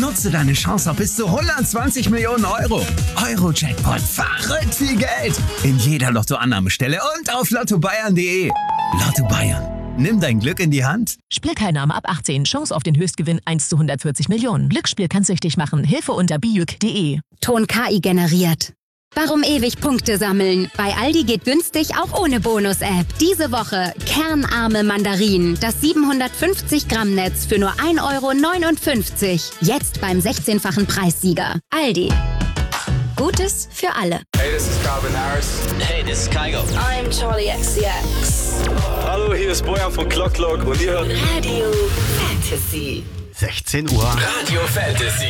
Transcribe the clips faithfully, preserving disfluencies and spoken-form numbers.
Nutze deine Chance auf bis zu hundertzwanzig Millionen Euro. Euro-Jackpot, verrückt viel Geld. In jeder Lottoannahmestelle und auf lotto bayern punkt de. Lotto Bayern. Nimm dein Glück in die Hand. Spielteilnahme ab achtzehn. Chance auf den Höchstgewinn eins zu hundertvierzig Millionen. Glücksspiel kann süchtig machen. Hilfe unter bijuk punkt de. Ton K I generiert. Warum ewig Punkte sammeln? Bei Aldi geht günstig auch ohne Bonus-App. Diese Woche kernarme Mandarinen. Das siebenhundertfünfzig Gramm Netz für nur ein Euro neunundfünfzig. Jetzt beim sechzehnfachen Preissieger. Aldi. Gutes für alle. Hey, this is Calvin Harris. Hey, this is Kygo. I'm Charlie X C X. Hallo, hier ist Bojan von Clock Clock und ihr hört Radio Fantasy. sechzehn Uhr. Radio Fantasy.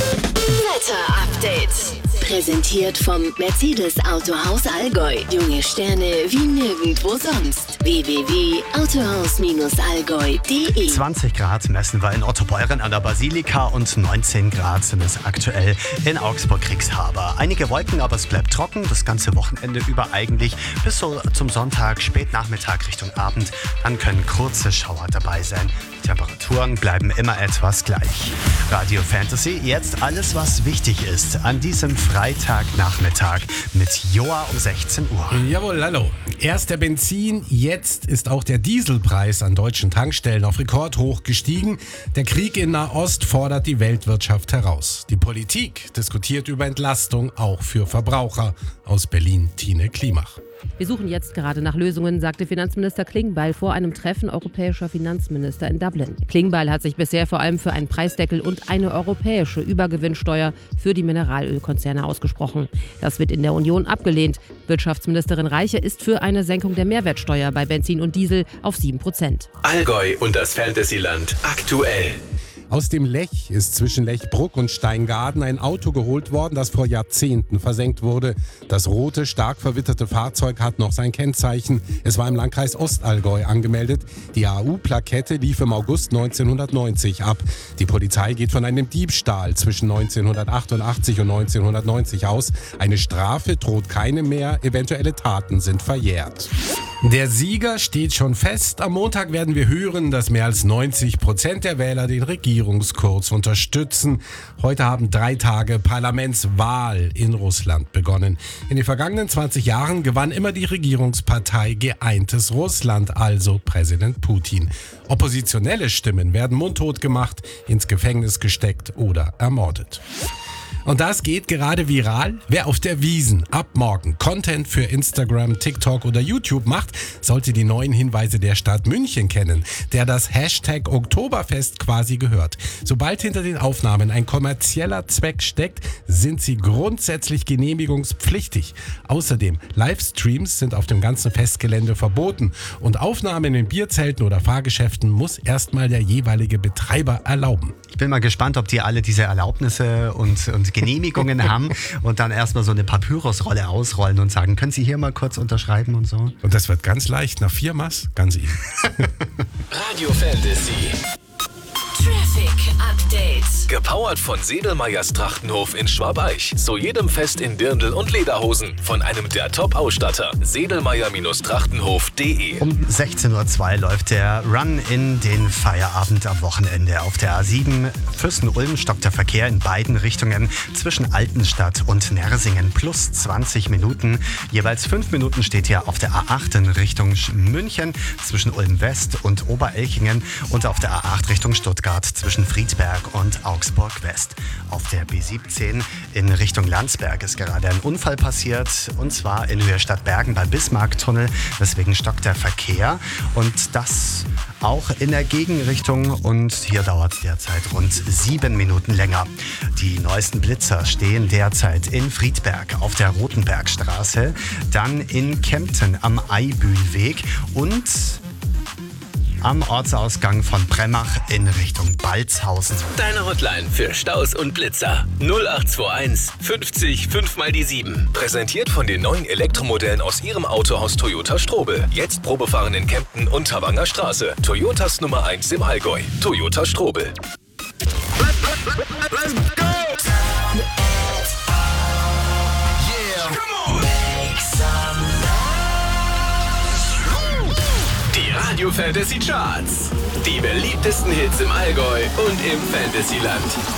Wetter Update. Präsentiert vom Mercedes Autohaus Allgäu. Junge Sterne wie nirgendwo sonst. w w w punkt autohaus allgäu punkt de. zwanzig Grad messen wir in Ottobeuren an der Basilika und neunzehn Grad sind es aktuell in Augsburg-Kriegshaber. Einige Wolken, aber es bleibt trocken. Das ganze Wochenende über eigentlich bis so zum Sonntag, Spätnachmittag Richtung Abend. Dann können kurze Schauer dabei sein. Temperaturen bleiben immer etwas gleich. Radio Fantasy, jetzt alles, was wichtig ist an diesem Freitagnachmittag mit Joa um sechzehn Uhr. Jawohl, hallo. Erst der Benzin, jetzt ist auch der Dieselpreis an deutschen Tankstellen auf Rekordhoch gestiegen. Der Krieg in Nahost fordert die Weltwirtschaft heraus. Die Politik diskutiert über Entlastung auch für Verbraucher. Aus Berlin, Tine Klimach. Wir suchen jetzt gerade nach Lösungen, sagte Finanzminister Klingbeil vor einem Treffen europäischer Finanzminister in Dublin. Klingbeil hat sich bisher vor allem für einen Preisdeckel und eine europäische Übergewinnsteuer für die Mineralölkonzerne ausgesprochen. Das wird in der Union abgelehnt. Wirtschaftsministerin Reiche ist für eine Senkung der Mehrwertsteuer bei Benzin und Diesel auf sieben Prozent. Allgäu und das Fantasyland aktuell. Aus dem Lech ist zwischen Lechbruck und Steingaden ein Auto geholt worden, das vor Jahrzehnten versenkt wurde. Das rote, stark verwitterte Fahrzeug hat noch sein Kennzeichen. Es war im Landkreis Ostallgäu angemeldet. Die A U-Plakette lief im August neunzehnhundertneunzig ab. Die Polizei geht von einem Diebstahl zwischen neunzehnhundertachtundachtzig und neunzehnhundertneunzig aus. Eine Strafe droht keinem mehr, eventuelle Taten sind verjährt. Der Sieger steht schon fest. Am Montag werden wir hören, dass mehr als neunzig Prozent der Wähler den Regierungskurs unterstützen. Heute haben drei Tage Parlamentswahl in Russland begonnen. In den vergangenen zwanzig Jahren gewann immer die Regierungspartei Geeintes Russland, also Präsident Putin. Oppositionelle Stimmen werden mundtot gemacht, ins Gefängnis gesteckt oder ermordet. Und das geht gerade viral. Wer auf der Wiesn ab morgen Content für Instagram, TikTok oder YouTube macht, sollte die neuen Hinweise der Stadt München kennen, der das Hashtag Oktoberfest quasi gehört. Sobald hinter den Aufnahmen ein kommerzieller Zweck steckt, sind sie grundsätzlich genehmigungspflichtig. Außerdem, Livestreams sind auf dem ganzen Festgelände verboten und Aufnahmen in Bierzelten oder Fahrgeschäften muss erstmal der jeweilige Betreiber erlauben. Ich bin mal gespannt, ob die alle diese Erlaubnisse und, und Genehmigungen haben und dann erstmal so eine Papyrusrolle ausrollen und sagen, können Sie hier mal kurz unterschreiben und so. Und das wird ganz leicht, nach vier Maß, ganz easy. Radio Fantasy. Traffic Update. Gepowert von Sedelmeyers Trachtenhof in Schwabeich. Zu jedem Fest in Dirndl und Lederhosen. Von einem der Top-Ausstatter. Sedelmeyer Trachtenhof punkt de. Um sechzehn Uhr zwei läuft der Run in den Feierabend am Wochenende. Auf der A sieben Fürsten-Ulm stockt der Verkehr in beiden Richtungen zwischen Altenstadt und Nersingen. Plus zwanzig Minuten. Jeweils fünf Minuten steht hier auf der A acht in Richtung München zwischen Ulm West und Oberelchingen und auf der A acht Richtung Stuttgart zwischen Friedberg und Augsburg West. Auf der B siebzehn in Richtung Landsberg ist gerade ein Unfall passiert und zwar in Höhe Stadtbergen beim Bismarcktunnel. Deswegen stockt der Verkehr und das auch in der Gegenrichtung und hier dauert es derzeit rund sieben Minuten länger. Die neuesten Blitzer stehen derzeit in Friedberg auf der Rotenbergstraße, dann in Kempten am Eibühlweg und am Ortsausgang von Bremmach in Richtung Balzhausen. Deine Hotline für Staus und Blitzer. null acht zwei eins fünfzig fünf mal die sieben. Präsentiert von den neuen Elektromodellen aus Ihrem Autohaus Toyota Strobel. Jetzt Probefahren in Kempten und Tavanger Straße. Toyotas Nummer eins im Allgäu. Toyota Strobel. Let's go! Die Radio Fantasy Charts. Die beliebtesten Hits im Allgäu und im Fantasyland.